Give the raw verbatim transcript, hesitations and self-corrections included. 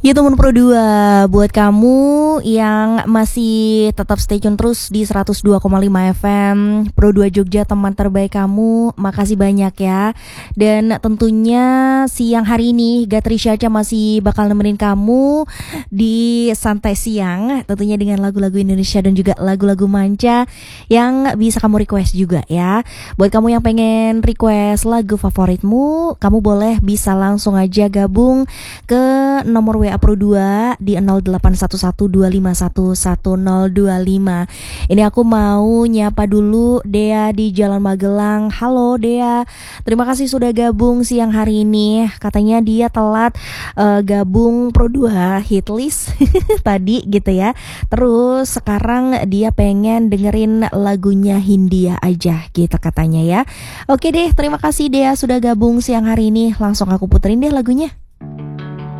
Ya teman Pro dua, buat kamu yang masih tetap stay tune terus di seratus dua koma lima F M Pro dua Jogja, teman terbaik kamu, makasih banyak ya. Dan tentunya siang hari ini Gatri Syaca masih bakal nemenin kamu di santai siang, tentunya dengan lagu-lagu Indonesia dan juga lagu-lagu manca yang bisa kamu request juga ya. Buat kamu yang pengen request lagu favoritmu, kamu boleh bisa langsung aja gabung ke nomor W A Pro dua di nol delapan satu satu dua lima satu satu nol dua lima. Ini aku mau nyapa dulu Dea di Jalan Magelang. Halo Dea, terima kasih sudah gabung siang hari ini. Katanya dia telat uh, gabung Pro dua hitlist tadi gitu ya. Terus sekarang dia pengen dengerin lagunya Hindia aja gitu katanya ya. Oke deh, terima kasih Dea sudah gabung siang hari ini. Langsung aku puterin deh lagunya.